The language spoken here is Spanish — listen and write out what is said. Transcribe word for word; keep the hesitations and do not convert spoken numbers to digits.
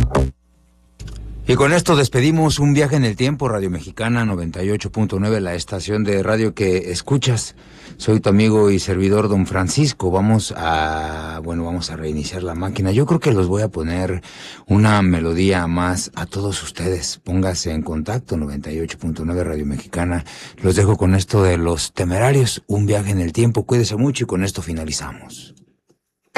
Y con esto despedimos un viaje en el tiempo, Radio Mexicana noventa y ocho punto nueve, la estación de radio que escuchas. Soy tu amigo y servidor Don Francisco. Vamos a, bueno, vamos a reiniciar la máquina. Yo creo que los voy a poner una melodía más a todos ustedes. Póngase en contacto, noventa y ocho punto nueve Radio Mexicana. Los dejo con esto de Los Temerarios, un viaje en el tiempo. Cuídese mucho y con esto finalizamos.